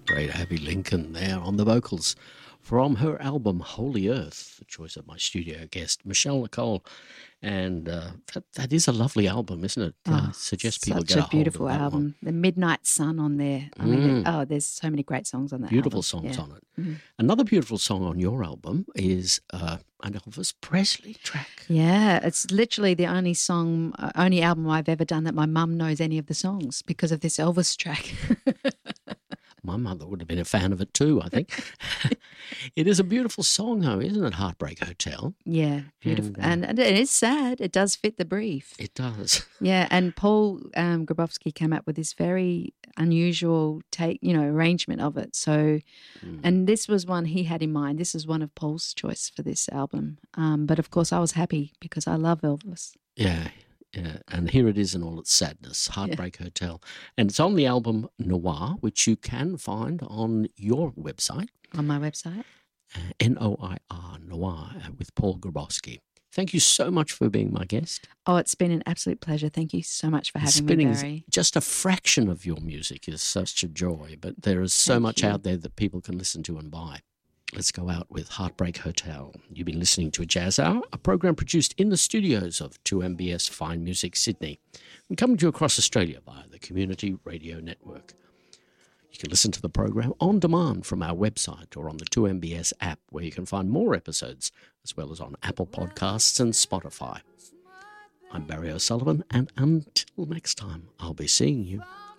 Great Abby Lincoln there on the vocals from her album Holy Earth, the choice of my studio guest, Michelle Nicole. And that is a lovely album, isn't it? Suggest people get a hold of that. Such a beautiful album. One. The Midnight Sun on there. I mean, there's so many great songs on that Beautiful album. songs on it. Mm-hmm. Another beautiful song on your album is an Elvis Presley track. Yeah, it's literally the only album I've ever done that my mum knows any of the songs because of this Elvis track. My mother would have been a fan of it too, I think. It is a beautiful song, though, isn't it? Heartbreak Hotel. Yeah, beautiful. And it is sad. It does fit the brief. It does. Yeah, and Paul Grabowski came up with this very unusual arrangement of it. So, and this was one he had in mind. This is one of Paul's choice for this album. But of course, I was happy because I love Elvis. Yeah. Yeah, and here it is in all its sadness, Heartbreak Hotel. And it's on the album Noir, which you can find on your website. On my website? Noir, Noir, with Paul Grabowski. Thank you so much for being my guest. Oh, it's been an absolute pleasure. Thank you so much for having me, Barry. Just a fraction of your music is such a joy, but there is so much out there that people can listen to and buy. Let's go out with Heartbreak Hotel. You've been listening to A Jazz Hour, a program produced in the studios of 2MBS Fine Music Sydney and coming to you across Australia via the Community Radio Network. You can listen to the program on demand from our website or on the 2MBS app, where you can find more episodes, as well as on Apple Podcasts and Spotify. I'm Barry O'Sullivan, and until next time, I'll be seeing you